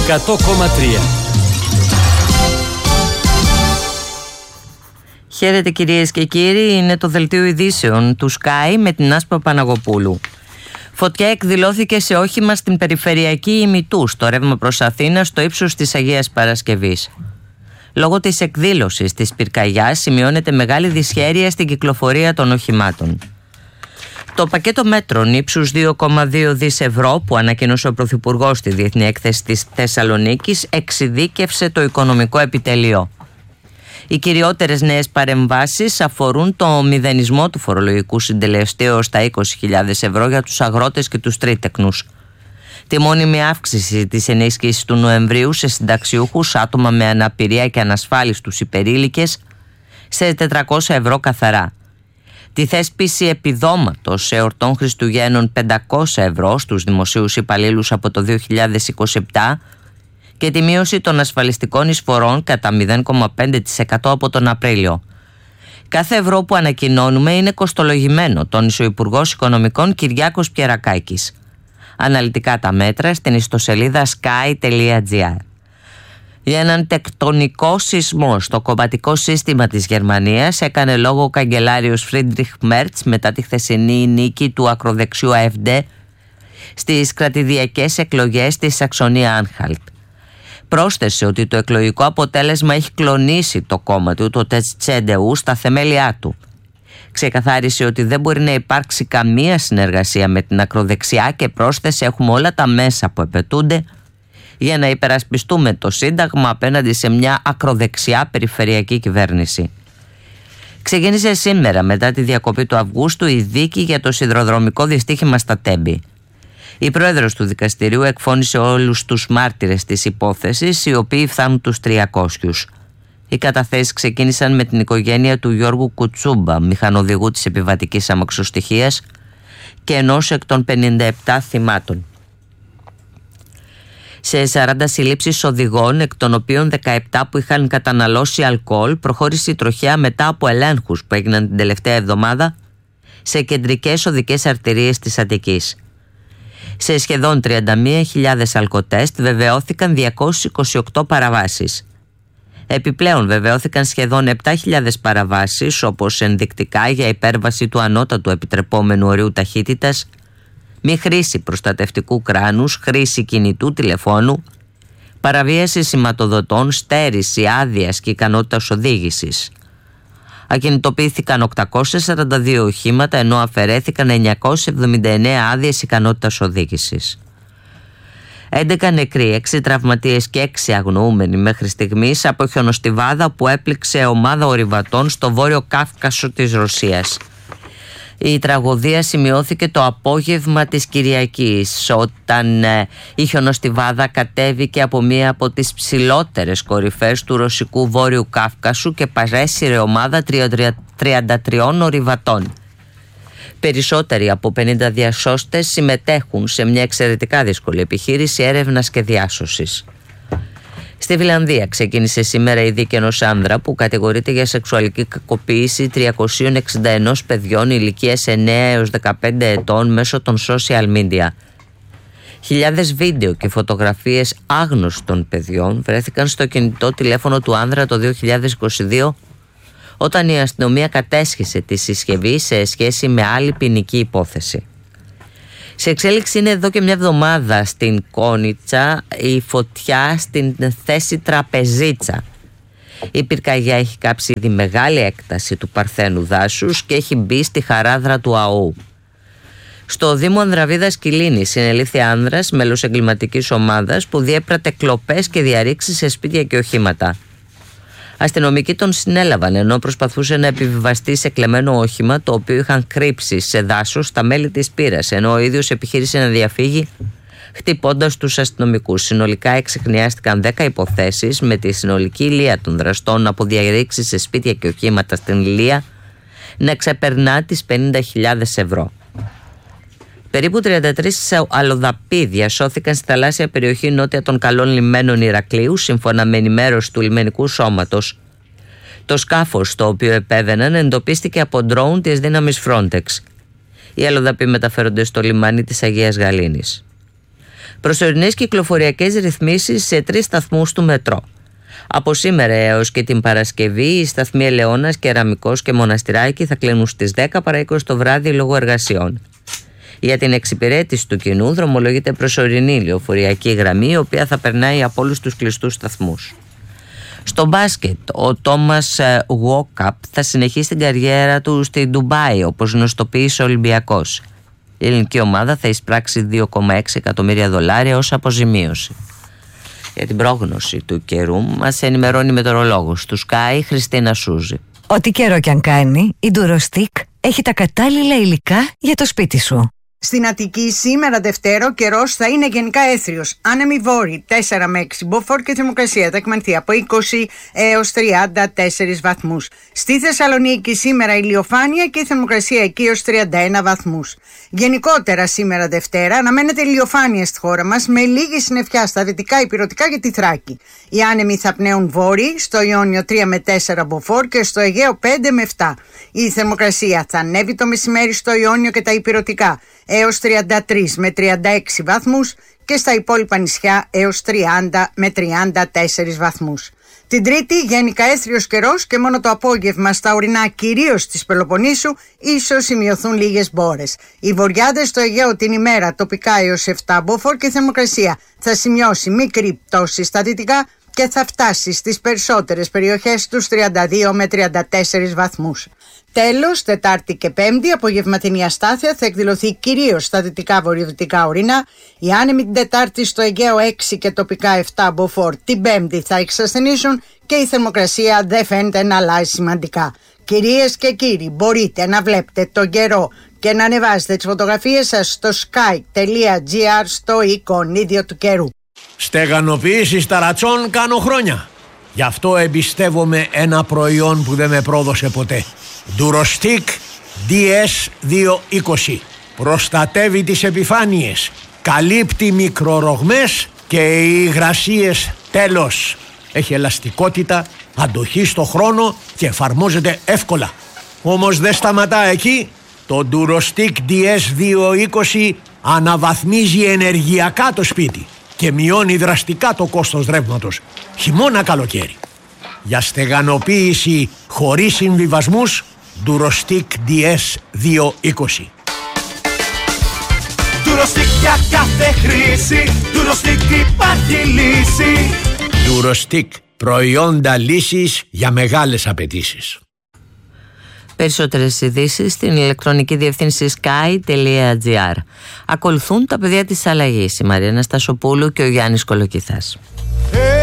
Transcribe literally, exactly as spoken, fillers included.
εκατό κόμμα τρία. Χαίρετε κυρίες και κύριοι, είναι το δελτίο ειδήσεων του Sky με την Άσπα Παναγοπούλου. Φωτιά εκδηλώθηκε σε όχημα στην περιφερειακή Ημιτού, στο ρεύμα προς Αθήνα, στο ύψος της Αγίας Παρασκευής. Λόγω της εκδήλωσης της πυρκαγιάς σημειώνεται μεγάλη δυσχέρεια στην κυκλοφορία των οχημάτων. Το πακέτο μέτρων ύψους δύο κόμμα δύο δισεκατομμύρια ευρώ που ανακοίνωσε ο Πρωθυπουργός στη Διεθνή Έκθεση της Θεσσαλονίκης εξειδίκευσε το οικονομικό επιτελείο. Οι κυριότερες νέες παρεμβάσεις αφορούν το μηδενισμό του φορολογικού συντελεστή έως τα είκοσι χιλιάδες ευρώ για τους αγρότες και τους τρίτεκνους. Τη μόνιμη αύξηση της ενίσχυσης του Νοεμβρίου σε συνταξιούχους, άτομα με αναπηρία και ανασφάλιστους υπερήλικες σε τετρακόσια ευρώ καθαρά. Τη θέσπιση επιδόματος εορτών Χριστουγέννων πεντακόσια ευρώ στους δημοσίους υπαλλήλους από το δύο χιλιάδες είκοσι επτά και τη μείωση των ασφαλιστικών εισφορών κατά μηδέν κόμμα πέντε τοις εκατό από τον Απρίλιο. Κάθε ευρώ που ανακοινώνουμε είναι κοστολογημένο, τόνισε ο Υπουργός Οικονομικών Κυριάκος Πιερακάκης. Αναλυτικά τα μέτρα στην ιστοσελίδα sky τελεία gr. Για έναν τεκτονικό σεισμό στο κομματικό σύστημα της Γερμανίας έκανε λόγο ο καγκελάριος Φρίντριχ Μέρτς μετά τη χθεσινή νίκη του ακροδεξιού Α Εφ Ντι στις κρατηδιακές εκλογές στη Σαξονία-Άνχαλτ. Πρόσθεσε ότι το εκλογικό αποτέλεσμα έχει κλονίσει το κόμμα του, το Τσεντεού, στα θεμέλια του. Ξεκαθάρισε ότι δεν μπορεί να υπάρξει καμία συνεργασία με την ακροδεξιά και πρόσθεσε: έχουμε όλα τα μέσα που επαιτούνται για να υπερασπιστούμε το Σύνταγμα απέναντι σε μια ακροδεξιά περιφερειακή κυβέρνηση. Ξεκίνησε σήμερα, μετά τη διακοπή του Αυγούστου, η δίκη για το σιδηροδρομικό δυστύχημα στα Τέμπη. Η πρόεδρος του δικαστηρίου εκφώνησε όλους τους μάρτυρες της υπόθεσης, οι οποίοι φτάνουν τους τριακόσιους. Οι καταθέσεις ξεκίνησαν με την οικογένεια του Γιώργου Κουτσούμπα, μηχανοδηγού της επιβατικής αμαξοστοιχείας και ενός εκ των πενήντα επτά θυμάτων. Σε σαράντα συλλήψεις οδηγών, εκ των οποίων δεκαεπτά που είχαν καταναλώσει αλκοόλ, προχώρησε η τροχιά μετά από ελέγχους που έγιναν την τελευταία εβδομάδα σε κεντρικές οδικές αρτηρίες της Αττικής. Σε σχεδόν τριάντα μία χιλιάδες αλκοτέστ βεβαιώθηκαν διακόσιες είκοσι οκτώ παραβάσεις. Επιπλέον βεβαιώθηκαν σχεδόν επτά χιλιάδες παραβάσεις, όπως ενδεικτικά για υπέρβαση του ανώτατου επιτρεπόμενου ορίου ταχύτητας, μη χρήση προστατευτικού κράνους, χρήση κινητού τηλεφώνου, παραβίαση σηματοδοτών, στέρηση άδειας και ικανότητας οδήγησης. Ακινητοποιήθηκαν οκτακόσια σαράντα δύο οχήματα, ενώ αφαιρέθηκαν εννιακόσιες εβδομήντα εννέα άδειες ικανότητας οδήγησης. έντεκα νεκροί, έξι τραυματίες και έξι αγνοούμενοι μέχρι στιγμής από χιονοστιβάδα που έπληξε ομάδα ορειβατών στο βόρειο Κάφκασο της Ρωσίας. Η τραγωδία σημειώθηκε το απόγευμα της Κυριακής, όταν ε, η χιονοστιβάδα κατέβηκε από μία από τις ψηλότερες κορυφές του ρωσικού βόρειου Κάφκασου και παρέσυρε ομάδα τριάντα τριών ορειβατών. Περισσότεροι από πενήντα διασώστες συμμετέχουν σε μια εξαιρετικά δύσκολη επιχείρηση έρευνας και διάσωσης. Στη Φιλανδία ξεκίνησε σήμερα η δίκη ενός άνδρα που κατηγορείται για σεξουαλική κακοποίηση τριακόσιων εξήντα ένα παιδιών ηλικίας εννέα έως δεκαπέντε ετών μέσω των social media. Χιλιάδες βίντεο και φωτογραφίες άγνωστων παιδιών βρέθηκαν στο κινητό τηλέφωνο του άνδρα το δύο χιλιάδες είκοσι δύο, όταν η αστυνομία κατέσχισε τη συσκευή σε σχέση με άλλη ποινική υπόθεση. Σε εξέλιξη είναι εδώ και μια εβδομάδα στην Κόνιτσα η φωτιά στην θέση Τραπεζίτσα. Η πυρκαγιά έχει κάψει ήδη μεγάλη έκταση του παρθένου δάσους και έχει μπει στη χαράδρα του ΑΟΥ. Στο Δήμο Ανδραβίδας Κιλίνης συνελήφθη άνδρας, μέλος εγκληματικής ομάδας, που διέπρατε κλοπές και διαρρήξεις σε σπίτια και οχήματα. Αστυνομικοί τον συνέλαβαν ενώ προσπαθούσε να επιβιβαστεί σε κλεμμένο όχημα, το οποίο είχαν κρύψει σε δάσος στα μέλη της πύρας, ενώ ο ίδιος επιχείρησε να διαφύγει χτυπώντας τους αστυνομικούς. Συνολικά εξεχνιάστηκαν δέκα υποθέσεις, με τη συνολική ηλία των δραστών από διαρρήξεις σε σπίτια και οχήματα στην Ηλία να ξεπερνά τις πενήντα χιλιάδες ευρώ. Περίπου τριάντα τρεις αλλοδαποί διασώθηκαν στη θαλάσσια περιοχή νότια των καλών λιμένων Ηρακλείου, σύμφωνα με ενημέρωση του λιμενικού σώματος. Το σκάφος στο οποίο επέβαιναν εντοπίστηκε από ντρόουν της δύναμης Frontex. Οι αλλοδαποί μεταφέρονται στο λιμάνι της Αγίας Γαλήνης. Προσωρινές κυκλοφοριακές ρυθμίσεις σε τρεις σταθμούς του μετρό. Από σήμερα έως και την Παρασκευή, οι σταθμοί Ελαιώνας, Κεραμικός και Μοναστηράκη θα κλείνουν στις δέκα παρά είκοσι το βράδυ λόγω εργασιών. Για την εξυπηρέτηση του κοινού δρομολογείται προσωρινή λεωφορειακή γραμμή, η οποία θα περνάει από όλους τους κλειστούς σταθμούς. Στο μπάσκετ, ο Τόμας Γουόκαπ θα συνεχίσει την καριέρα του στη Ντουμπάι, όπως γνωστοποίησε ο Ολυμπιακός. Η ελληνική ομάδα θα εισπράξει δύο κόμμα έξι εκατομμύρια δολάρια ως αποζημίωση. Για την πρόγνωση του καιρού μας ενημερώνει η μετεωρολόγος του Sky, Χριστίνα Σούζη. Ό,τι καιρό κι αν κάνει, η Durostick έχει τα κατάλληλα υλικά για το σπίτι σου. Στην Αττική σήμερα Δευτέρα ο καιρός θα είναι γενικά έθριος. Άνεμοι βόρειοι τέσσερα με έξι μποφόρ και θερμοκρασία θα εκμανθεί από είκοσι έως τριάντα τέσσερις βαθμούς. Στη Θεσσαλονίκη σήμερα ηλιοφάνεια και η θερμοκρασία εκεί έως τριάντα ένα βαθμούς. Γενικότερα σήμερα Δευτέρα αναμένεται ηλιοφάνεια στη χώρα μας με λίγη συννεφιά στα δυτικά ηπειρωτικά και τη Θράκη. Οι άνεμοι θα πνέουν βόρειοι, στο Ιόνιο τρία με τέσσερα μποφόρ και στο Αιγαίο πέντε με επτά. Η θερμοκρασία θα ανέβει το μεσημέρι στο Ιόνιο και τα ηπειρωτικά έως τριάντα τρεις με τριάντα έξι βαθμούς και στα υπόλοιπα νησιά έως τριάντα με τριάντα τέσσερις βαθμούς. Την Τρίτη γενικά έθριος καιρός και μόνο το απόγευμα στα ορεινά κυρίως της Πελοποννήσου ίσως σημειωθούν λίγες μπόρες. Οι βορειάδες στο Αιγαίο την ημέρα τοπικά έως επτά μποφόρ και η θερμοκρασία θα σημειώσει μικρή πτώση στα δυτικά και θα φτάσει στις περισσότερες περιοχές τους τριάντα δύο με τριάντα τέσσερις βαθμούς. Τέλος, Τετάρτη και Πέμπτη, απογευματινή αστάθεια θα εκδηλωθεί κυρίως στα δυτικά βορειοδυτικά ορεινά. Οι άνεμοι την Τετάρτη στο Αιγαίο έξι και τοπικά επτά μποφόρ την Πέμπτη θα εξασθενήσουν και η θερμοκρασία δεν φαίνεται να αλλάζει σημαντικά. Κυρίες και κύριοι, μπορείτε να βλέπετε τον καιρό και να ανεβάζετε τις φωτογραφίες σας στο sky τελεία gr στο εικονίδιο του καιρού. Στεγανοποίηση ταρατσών κάνω χρόνια. Γι' αυτό εμπιστεύομαι ένα προϊόν που δεν με πρόδωσε ποτέ. Durostick ντι ες διακόσια είκοσι. Προστατεύει τις επιφάνειες, καλύπτει μικρορογμές και οι υγρασίες τέλος. Έχει ελαστικότητα, αντοχή στο χρόνο και εφαρμόζεται εύκολα. Όμως δεν σταματά εκεί. Το Durostick ντι ες διακόσια είκοσι αναβαθμίζει ενεργειακά το σπίτι και μειώνει δραστικά το κόστος ρεύματος, χειμώνα καλοκαίρι. Για στεγανοποίηση χωρίς συμβιβασμούς, Durostick ντι ες διακόσια είκοσι. Durostick για κάθε χρήση, Durostick υπάρχει λύση. Durostick, προϊόντα λύσης για μεγάλες απαιτήσεις. Περισσότερες ειδήσεις στην ηλεκτρονική διεύθυνση sky τελεία gr. Ακολουθούν τα παιδιά της αλλαγής, η Μαρία Αναστασοπούλου και ο Γιάννης Κολοκυθάς.